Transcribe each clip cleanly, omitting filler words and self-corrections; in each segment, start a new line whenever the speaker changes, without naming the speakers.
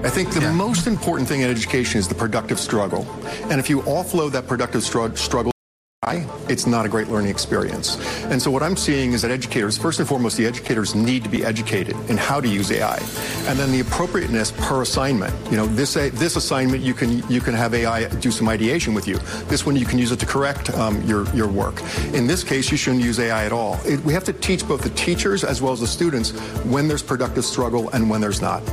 I think the most important thing in education is the productive struggle. And if you offload that productive struggle, it's not a great learning experience. And so what I'm seeing is that educators, first and foremost, the educators need to be educated in how to use AI. And then the appropriateness per assignment. You know, this assignment, you can have AI do some ideation with you. This one, you can use it to correct your work. In this case, you shouldn't use AI at all. We have to teach both the teachers as well as the students when there's productive struggle and when there's not.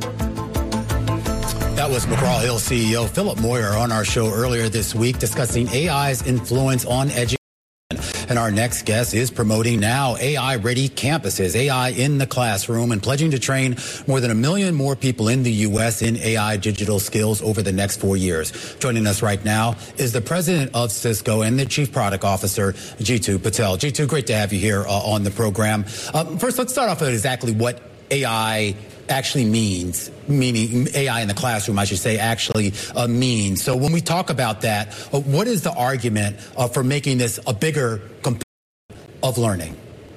That was McGraw-Hill CEO Philip Moyer on our show earlier this week discussing AI's influence on education. And our next guest is promoting now AI-ready campuses, AI in the classroom, and pledging to train more than 1 million more people in the U.S. in AI digital skills over the next 4 years. Joining us right now is the president of Cisco and the chief product officer, Jeetu Patel. Jeetu, great to have you here on the program. First, let's start off with exactly what AI actually means, meaning AI in the classroom, I should say, actually means. So when we talk about that, what is the argument for making this a bigger component of learning?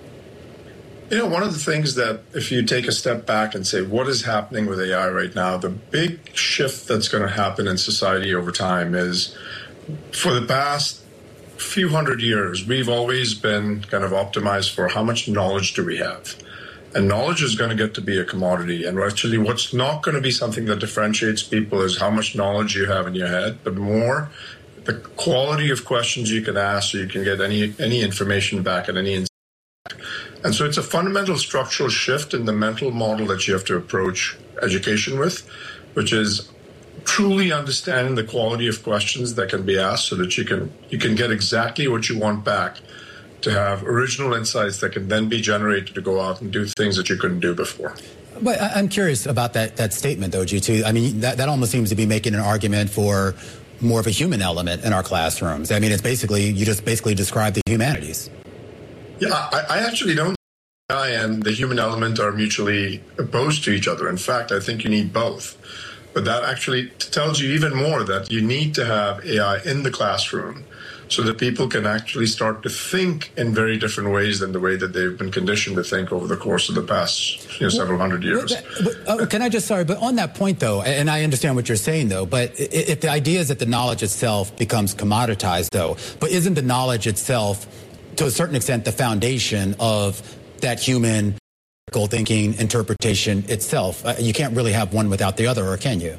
You know, one of the things that if you take a step back and say, what is happening with AI right now, the big shift that's going to happen in society over time is for the past few hundred years, we've always been kind of optimized for how much knowledge do we have. And knowledge is going to get to be a commodity. And actually, what's not going to be something that differentiates people is how much knowledge you have in your head, but more the quality of questions you can ask so you can get any information back at any instant. And so it's a fundamental structural shift in the mental model that you have to approach education with, which is truly understanding the quality of questions that can be asked so that you can get exactly what you want back, to have original insights that can then be generated to go out and do things that you couldn't do before.
But I'm curious about that statement, though, Jeetu. I mean, that almost seems to be making an argument for more of a human element in our classrooms. I mean, you just basically describe the humanities.
Yeah, I actually don't think AI and the human element are mutually opposed to each other. In fact, I think you need both. But that actually tells you even more that you need to have AI in the classroom so that people can actually start to think in very different ways than the way that they've been conditioned to think over the course of the past several hundred years.
But on that point, though, and I understand what you're saying, though, but if the idea is that the knowledge itself becomes commoditized, though, but isn't the knowledge itself, to a certain extent, the foundation of that human critical thinking interpretation itself? You can't really have one without the other, or can you?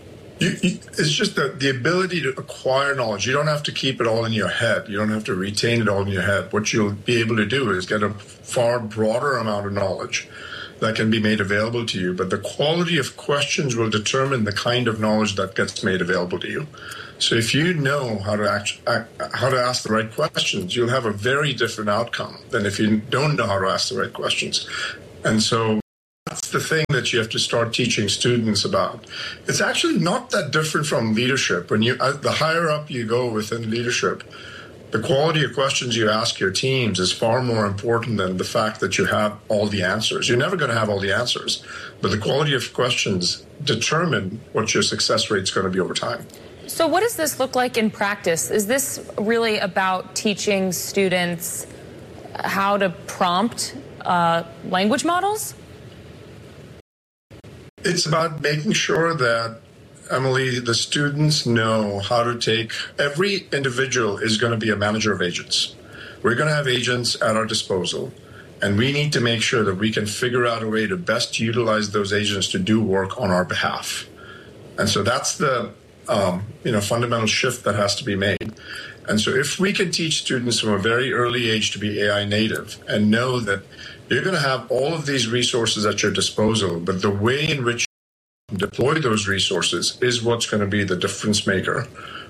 It's just the ability to acquire knowledge. You don't have to keep it all in your head. You don't have to retain it all in your head. What you'll be able to do is get a far broader amount of knowledge that can be made available to you. But the quality of questions will determine the kind of knowledge that gets made available to you. So if you know how to ask the right questions, you'll have a very different outcome than if you don't know how to ask the right questions. And so that's the thing that you have to start teaching students about. It's actually not that different from leadership. When the higher up you go within leadership, the quality of questions you ask your teams is far more important than the fact that you have all the answers. You're never going to have all the answers, but the quality of questions determine what your success rate is going to be over time.
So what does this look like in practice? Is this really about teaching students how to prompt language models?
It's about making sure that, Emily, the students know how to take. Every individual is going to be a manager of agents. We're going to have agents at our disposal, and we need to make sure that we can figure out a way to best utilize those agents to do work on our behalf. And so that's the fundamental shift that has to be made. And so if we can teach students from a very early age to be AI native and know that you're going to have all of these resources at your disposal, but the way in which you deploy those resources is what's going to be the difference maker.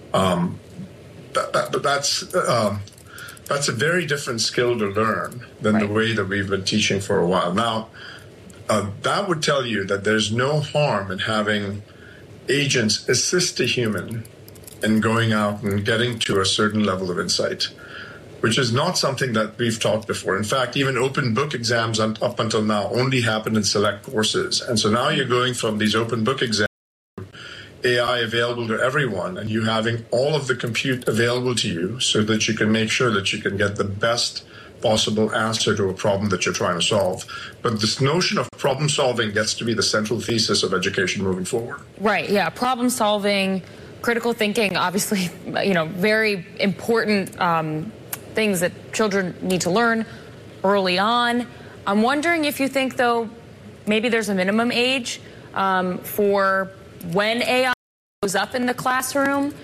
That's a very different skill to learn than the way that we've been teaching for a while. Now, that would tell you that there's no harm in having agents assist a human in going out and getting to a certain level of insight, which is not something that we've taught before. In fact, even open book exams up until now only happen in select courses. And so now you're going from these open book exams to AI available to everyone, and you having all of the compute available to you so that you can make sure that you can get the best possible answer to a problem that you're trying to solve. But this notion of problem solving gets to be the central thesis of education moving forward.
Right, yeah. Problem solving, critical thinking, obviously, very important things that children need to learn early on. I'm wondering if you think, though, maybe there's a minimum age for when AI goes up in the classroom,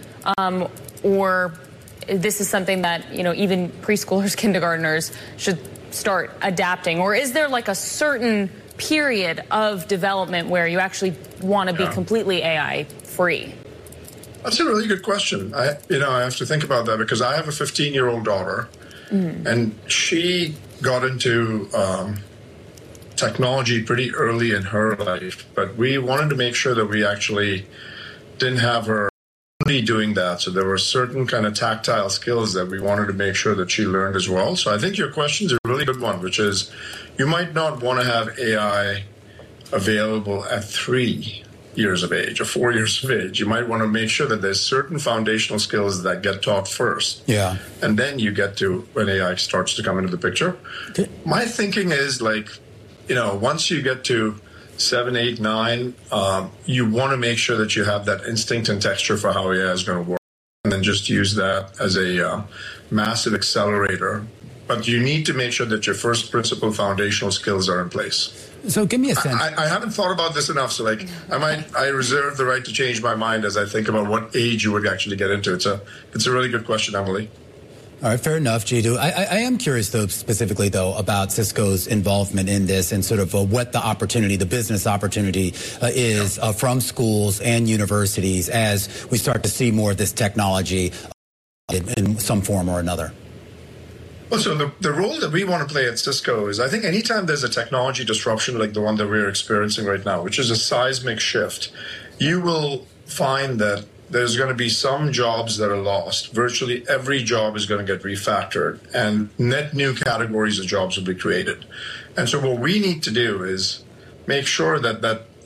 or this is something that, even preschoolers, kindergartners should start adapting? Or is there like a certain period of development where you actually want to be completely AI free?
That's a really good question. I have to think about that because I have a 15-year-old daughter, and she got into technology pretty early in her life, but we wanted to make sure that we actually didn't have her only doing that. So there were certain kind of tactile skills that we wanted to make sure that she learned as well. So I think your question is a really good one, which is you might not want to have AI available at 3 years of age or 4 years of age. You might want to make sure that there's certain foundational skills that get taught first. Yeah. And then you get to when AI starts to come into the picture. My thinking is once you get to 7, 8, 9, you want to make sure that you have that instinct and texture for how AI is going to work, and then just use that as a massive accelerator. But you need to make sure that your first principle foundational skills are in place. So give me a sense. I haven't thought about this enough, so I reserve the right to change my mind as I think about what age you would actually get into. It's a really good question, Emily.
All right, fair enough, Jeetu. I am curious, though, specifically, though, about Cisco's involvement in this and sort of what the opportunity, the business opportunity is from schools and universities as we start to see more of this technology in some form or another.
Well, so the role that we want to play at Cisco is, I think anytime there's a technology disruption like the one that we're experiencing right now, which is a seismic shift, you will find that there's going to be some jobs that are lost. Virtually every job is going to get refactored, and net new categories of jobs will be created. And so what we need to do is make sure that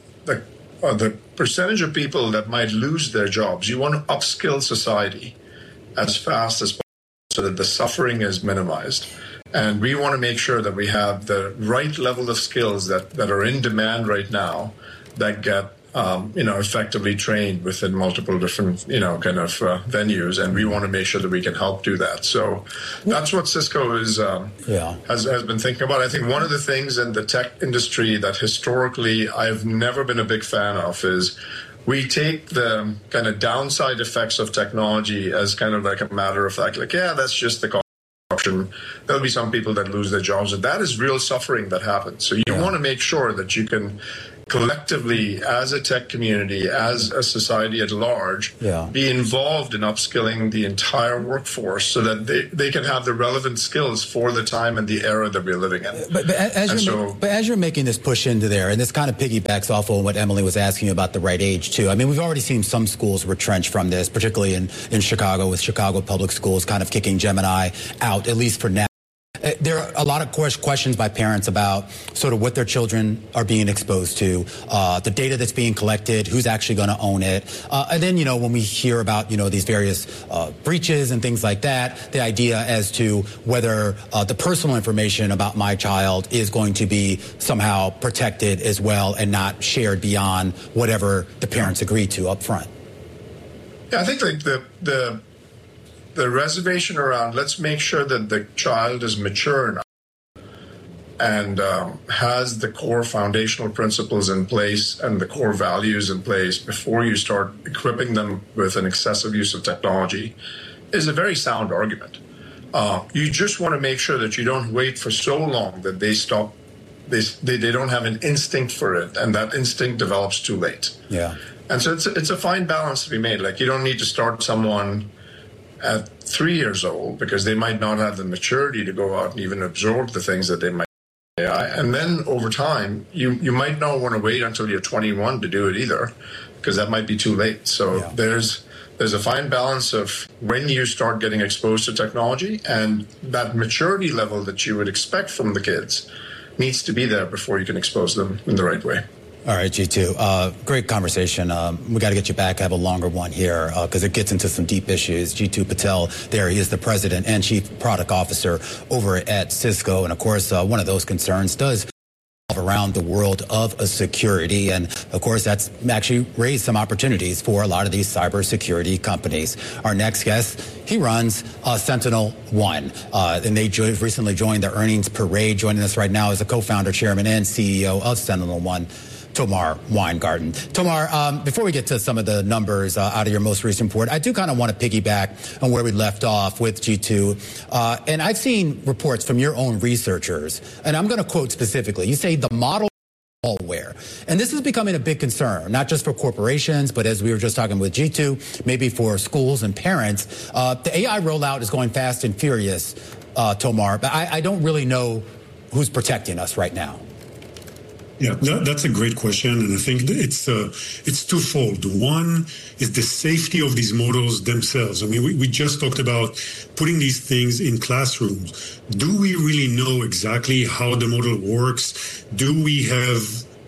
the percentage of people that might lose their jobs, you want to upskill society as fast as possible so that the suffering is minimized. And we want to make sure that we have the right level of skills that are in demand right now that get effectively trained within multiple different, venues, and we want to make sure that we can help do that. So that's what Cisco has been thinking about. I think one of the things in the tech industry that historically I've never been a big fan of is we take the kind of downside effects of technology as kind of like a matter of fact, that's just the cost. There'll be some people that lose their jobs, and that is real suffering that happens. So you want to make sure that you can collectively, as a tech community, as a society at large, be involved in upskilling the entire workforce so that they can have the relevant skills for the time and the era that we're living in. But
as you're making this push into there, and this kind of piggybacks off of what Emily was asking about the right age, too. I mean, we've already seen some schools retrench from this, particularly in Chicago, with Chicago Public Schools kind of kicking Gemini out, at least for now. There are a lot of questions by parents about sort of what their children are being exposed to, the data that's being collected, who's actually going to own it. And then, when we hear about, these various breaches and things like that, the idea as to whether the personal information about my child is going to be somehow protected as well and not shared beyond whatever the parents agree to up front.
Yeah, I think the reservation around let's make sure that the child is mature enough and has the core foundational principles in place and the core values in place before you start equipping them with an excessive use of technology is a very sound argument. You just want to make sure that you don't wait for so long that they stop. They don't have an instinct for it, and that instinct develops too late. Yeah. And so it's a fine balance to be made. Like, you don't need to start someone at 3 years old because they might not have the maturity to go out and even absorb the things that they might AI. And then over time, you might not want to wait until you're 21 to do it either, because that might be too late. So there's a fine balance of when you start getting exposed to technology, and that maturity level that you would expect from the kids needs to be there before you can expose them in the right way.
All right, Jeetu. Great conversation. We got to get you back. I have a longer one here because it gets into some deep issues. Jeetu Patel, there he is, the president and chief product officer over at Cisco. And of course, one of those concerns does around the world of security. And of course, that's actually raised some opportunities for a lot of these cybersecurity companies. Our next guest, he runs SentinelOne, and they recently joined the earnings parade. Joining us right now is the co-founder, chairman, and CEO of SentinelOne, Tamar Weingarten. Tamar, before we get to some of the numbers out of your most recent report, I do kind of want to piggyback on where we left off with Jeetu. And I've seen reports from your own researchers, and I'm going to quote specifically. You say the model malware. And this is becoming a big concern, not just for corporations, but as we were just talking with Jeetu, maybe for schools and parents. The AI rollout is going fast and furious, Tamar, but I don't really know who's protecting us right now.
Yeah, that's a great question, and I think it's twofold. One is the safety of these models themselves. I mean, we just talked about putting these things in classrooms. Do we really know exactly how the model works? Do we have,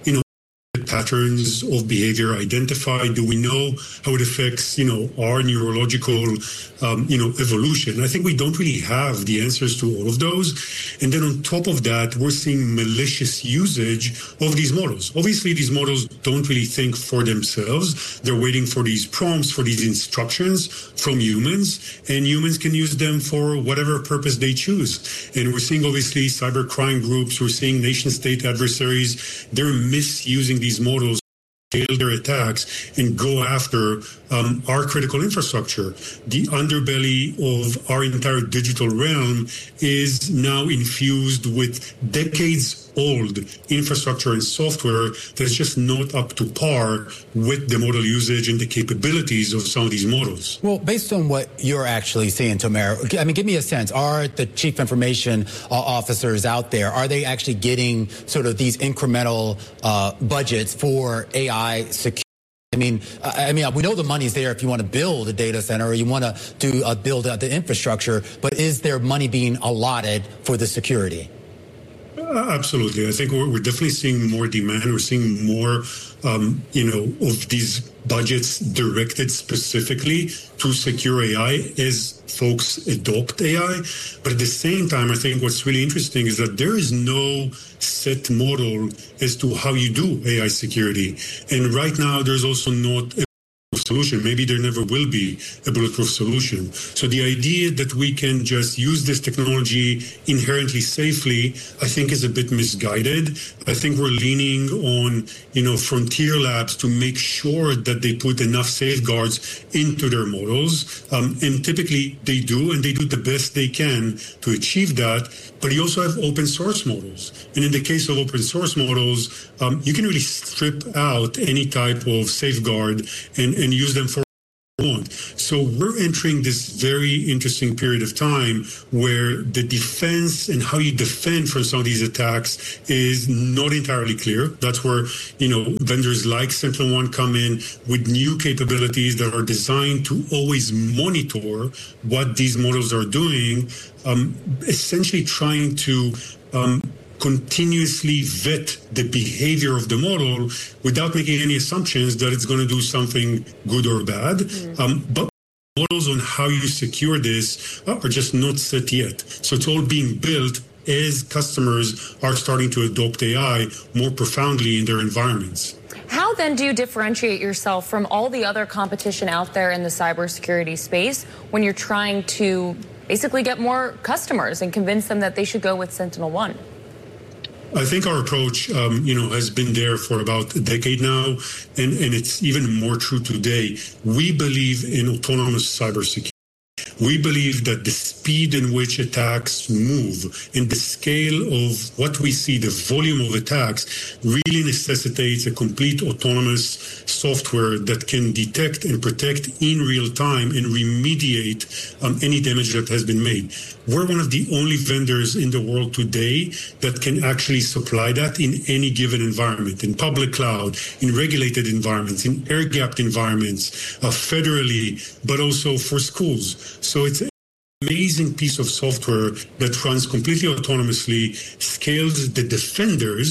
patterns of behavior identified? Do we know how it affects, our neurological, evolution? I think we don't really have the answers to all of those. And then on top of that, we're seeing malicious usage of these models. Obviously, these models don't really think for themselves. They're waiting for these prompts, for these instructions from humans, and humans can use them for whatever purpose they choose. And we're seeing, obviously, cybercrime groups, we're seeing nation-state adversaries, they're misusing these models to tailor their attacks and go after our critical infrastructure. The underbelly of our entire digital realm is now infused with decades-old infrastructure and software that's just not up to par with the model usage and the capabilities of some of these models.
Well, based on what you're actually seeing, Tamar, I mean, give me a sense. Are the chief information officers out there, are they actually getting sort of these incremental budgets for AI security? I mean, we know the money's there if you want to build a data center or you want to build out the infrastructure, but is there money being allotted for the security?
Absolutely. I think we're definitely seeing more demand. We're seeing more, of these budgets directed specifically to secure AI as folks adopt AI. But at the same time, I think what's really interesting is that there is no set model as to how you do AI security. And right now, there's also not a solution. Maybe there never will be a bulletproof solution. So the idea that we can just use this technology inherently safely, I think is a bit misguided. I think we're leaning on, frontier labs to make sure that they put enough safeguards into their models. And typically they do, and they do the best they can to achieve that. But you also have open source models. And in the case of open source models, you can really strip out any type of safeguard and use them for what you want. So we're entering this very interesting period of time where the defense and how you defend from some of these attacks is not entirely clear. That's where, vendors like SentinelOne come in with new capabilities that are designed to always monitor what these models are doing, essentially trying to continuously vet the behavior of the model without making any assumptions that it's going to do something good or bad. But models on how you secure this are just not set yet. So it's all being built as customers are starting to adopt AI more profoundly in their environments.
How then do you differentiate yourself from all the other competition out there in the cybersecurity space when you're trying to basically get more customers and convince them that they should go with SentinelOne?
I think our approach, has been there for about a decade now, and it's even more true today. We believe in autonomous cybersecurity. We believe that the speed in which attacks move and the scale of what we see, the volume of attacks, really necessitates a complete autonomous software that can detect and protect in real time and remediate any damage that has been made. We're one of the only vendors in the world today that can actually supply that in any given environment, in public cloud, in regulated environments, in air-gapped environments, federally, but also for schools. So it's an amazing piece of software that runs completely autonomously, scales the defenders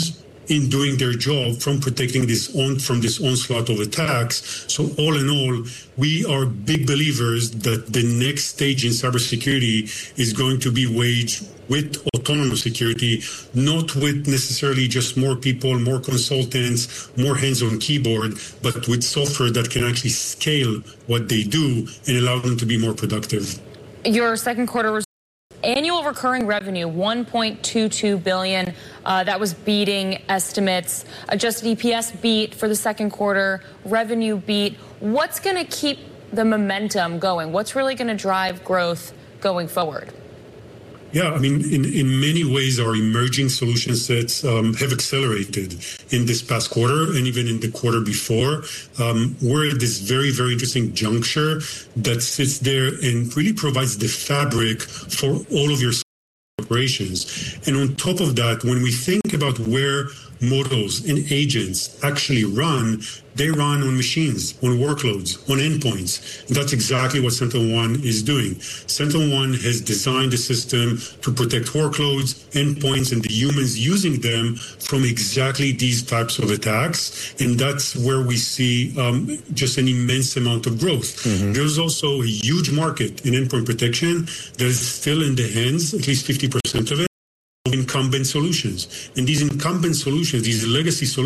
in doing their job from protecting from this onslaught of attacks. So all in all, we are big believers that the next stage in cybersecurity is going to be waged with autonomous security, not with necessarily just more people, more consultants, more hands on keyboard, but with software that can actually scale what they do and allow them to be more productive.
Your second quarter annual recurring revenue, $1.22 billion. That was beating estimates. Adjusted EPS beat for the second quarter. Revenue beat. What's going to keep the momentum going? What's really going to drive growth going forward?
Yeah, I mean, in many ways, our emerging solution sets have accelerated in this past quarter and even in the quarter before. We're at this very, very interesting juncture that sits there and really provides the fabric for all of your operations. And on top of that, when we think about where models and agents actually run, they run on machines, on workloads, on endpoints. And that's exactly what SentinelOne is doing. SentinelOne has designed a system to protect workloads, endpoints, and the humans using them from exactly these types of attacks. And that's where we see just an immense amount of growth. Mm-hmm. There's also a huge market in endpoint protection that is still in the hands, at least 50% of it, of incumbent solutions. And these incumbent solutions, these legacy solutions,